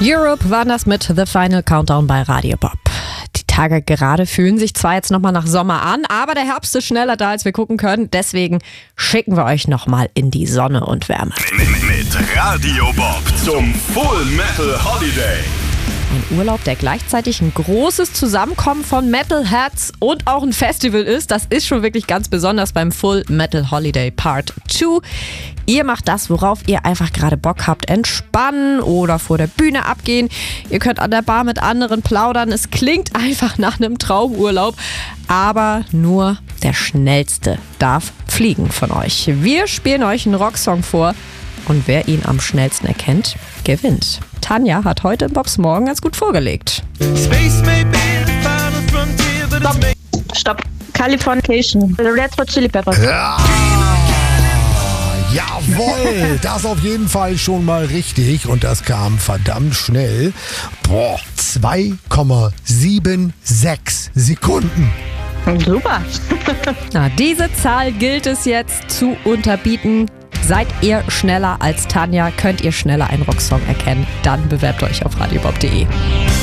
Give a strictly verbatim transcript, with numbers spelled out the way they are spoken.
Europe war das mit The Final Countdown bei Radio Bob. Die Tage gerade fühlen sich zwar jetzt nochmal nach Sommer an, aber der Herbst ist schneller da, als wir gucken können. Deswegen schicken wir euch nochmal in die Sonne und Wärme. Mit Radio Bob zum Full Metal Holiday. Ein Urlaub, der gleichzeitig ein großes Zusammenkommen von Metalheads und auch ein Festival ist. Das ist schon wirklich ganz besonders beim Full Metal Holiday Part zwei. Ihr macht das, worauf ihr einfach gerade Bock habt. Entspannen oder vor der Bühne abgehen. Ihr könnt an der Bar mit anderen plaudern. Es klingt einfach nach einem Traumurlaub. Aber nur der Schnellste darf fliegen von euch. Wir spielen euch einen Rocksong vor. Und wer ihn am schnellsten erkennt, gewinnt. Tanja hat heute im Bobs Morgen ganz gut vorgelegt. Stopp. Stopp. Californication. The Red Hot Chili Peppers. Ja. Jawohl, das auf jeden Fall schon mal richtig und das kam verdammt schnell. Boah, zwei Komma sechsundsiebzig Sekunden. Super. Na, diese Zahl gilt es jetzt zu unterbieten. Seid ihr schneller als Tanja, könnt ihr schneller einen Rocksong erkennen, dann bewerbt euch auf radiobob punkt de.